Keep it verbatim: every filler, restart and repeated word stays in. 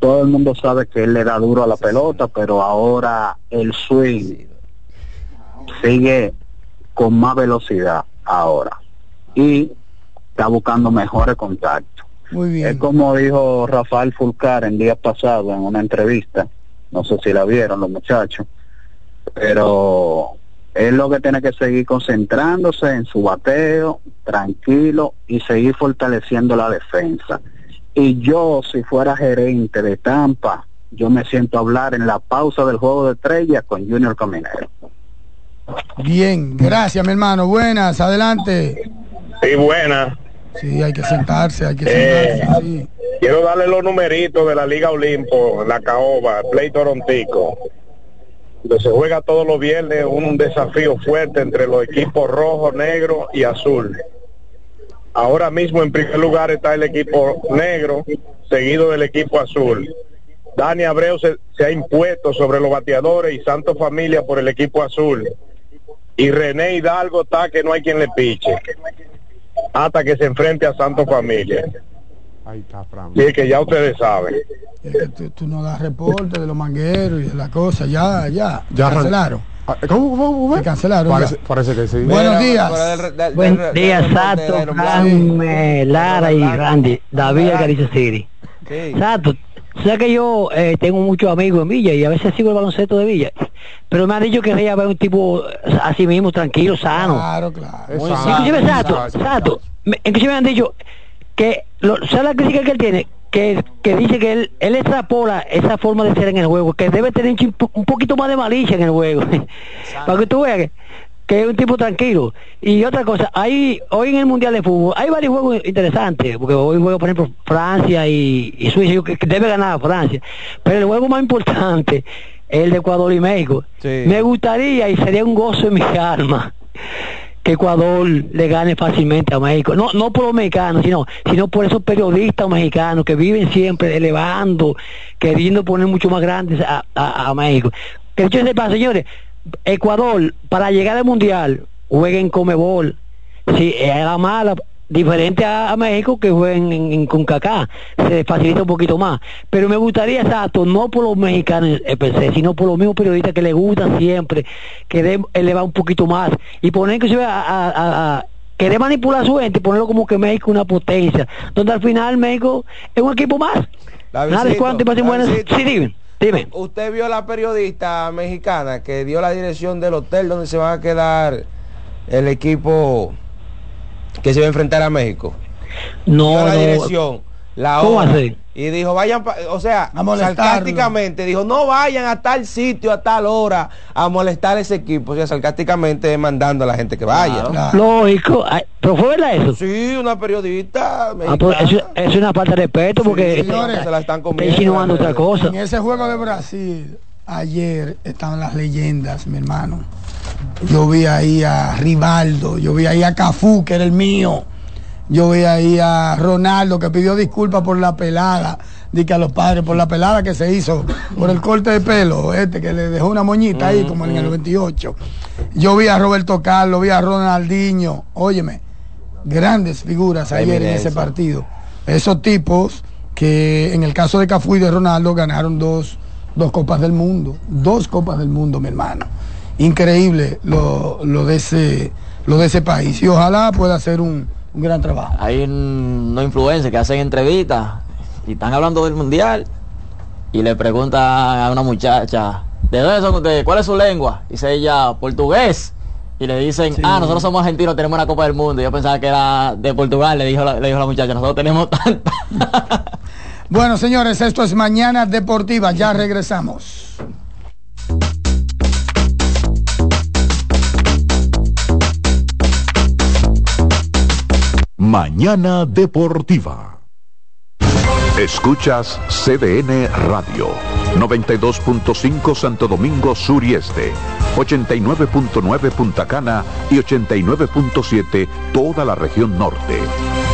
todo el mundo sabe que él le da duro a la pelota, pero ahora el swing sigue con más velocidad ahora y está buscando mejores contactos. Muy bien. Es como dijo Rafael Fulcar el día pasado en una entrevista, no sé si la vieron los muchachos, pero él lo que tiene que seguir concentrándose en su bateo, tranquilo, y seguir fortaleciendo la defensa. Y yo, si fuera gerente de Tampa, yo me siento a hablar en la pausa del juego de estrellas con Junior Caminero. Bien, gracias mi hermano, buenas, adelante. Sí, buenas. Sí, hay que sentarse, hay que sentarse, eh, sí. Quiero darle los numeritos de la Liga Olimpo, la Caoba, Play Torontico, donde se juega todos los viernes un desafío fuerte entre los equipos rojo, negro y azul. Ahora mismo en primer lugar está el equipo negro, seguido del equipo azul. Dani Abreu se, se ha impuesto sobre los bateadores y Santo Familia por el equipo azul. Y René Hidalgo está que no hay quien le piche hasta que se enfrente a Santo Familia. Ahí está, Fran. Sí, que ya ustedes saben. Es que tú, tú no das reporte de los mangueros y de la cosa, ya, ya, Ya cancelaron. ¿Cómo, cómo, cómo? Se cancelaron. Parece, ya. parece que sí. Buenos Pero- días. pero del- del- Buen del- día, del- Sato, del- del- Carmen, Lara y Randy, David de Caricia City. Sí. Sato, sabes que yo eh, tengo muchos amigos en Villa y a veces sigo el baloncesto de Villa, pero me han dicho que Reyes es un tipo así mismo, tranquilo, sano. Claro, claro. Exacto. Inclusive, Sato, Exacto. Sato, me- inclusive me han dicho que, lo, ¿sabes la crítica que él tiene? Que, que dice que él, él extrapola esa forma de ser en el juego, que debe tener un, chip- un poquito más de malicia en el juego, para que tú veas que, que es un tipo tranquilo. Y otra cosa, hay hoy en el Mundial de Fútbol hay varios juegos interesantes, porque hoy juega por ejemplo Francia y, y Suiza, yo que, que debe ganar a Francia, pero el juego más importante es el de Ecuador y México. Sí. Me gustaría y sería un gozo en mi alma que Ecuador le gane fácilmente a México, no no por los mexicanos, sino sino por esos periodistas mexicanos que viven siempre elevando, queriendo poner mucho más grandes a, a, a México. Que dicho ese paso, señores, Ecuador para llegar al mundial jueguen Comebol, si es la mala, diferente a, a México que jueguen en, en CONCACAF, se facilita un poquito más, pero me gustaría, exacto, no por los mexicanos eh, per se, sino por los mismos periodistas que les gustan siempre, que deben elevar un poquito más y poner inclusive a, a, a, a querer manipular a su gente, ponerlo como que México es una potencia, donde al final México es un equipo más. Davidcito, Nada de cuánto y pasen buenas. Davidcito. Sí, dime, dime. ¿Usted vio la periodista mexicana que dio la dirección del hotel donde se va a quedar el equipo que se va a enfrentar a México? No, Dio la no. dirección, la ¿Cómo hora, así? y dijo vayan, pa- o sea, A molestarlo. sarcásticamente dijo no vayan a tal sitio a tal hora a molestar a ese equipo, o sea, sarcásticamente mandando a la gente que vaya. Claro. Lógico, ay, pero fue verdad eso. Sí, una periodista Ah, mexicana. pues, eso es una falta de respeto porque Sí, señores, se la están está comiendo. insinuando otra cosa. En ese juego de Brasil, ayer estaban las leyendas, mi hermano. Yo vi ahí a Rivaldo, yo vi ahí a Cafú, que era el mío. Yo vi ahí a Ronaldo, que pidió disculpas por la pelada, di que a los padres, por la pelada que se hizo, por el corte de pelo, este que le dejó una moñita ahí, como en el noventa y ocho. Yo vi a Roberto Carlos, vi a Ronaldinho, óyeme, grandes figuras ayer en Eminencia. ese partido. Esos tipos que en el caso de Cafú y de Ronaldo ganaron dos, dos copas del mundo, dos copas del mundo, mi hermano. Increíble lo, lo de ese, lo de ese país. Y ojalá pueda hacer un, un gran trabajo. Hay un- unos influencers que hacen entrevistas y están hablando del mundial y le preguntan a una muchacha, ¿de dónde son ustedes? ¿Cuál es su lengua? Dice ella, portugués. Y le dicen, Sí. ah, nosotros somos argentinos, tenemos una Copa del Mundo. Y yo pensaba que era de Portugal, le dijo la, le dijo la muchacha, nosotros tenemos tanta. Bueno, señores, esto es Mañana Deportiva. Ya regresamos. Mañana Deportiva. Escuchas C D N Radio, noventa y dos punto cinco Santo Domingo Sur y Este, ochenta y nueve punto nueve Punta Cana y ochenta y nueve punto siete toda la región norte.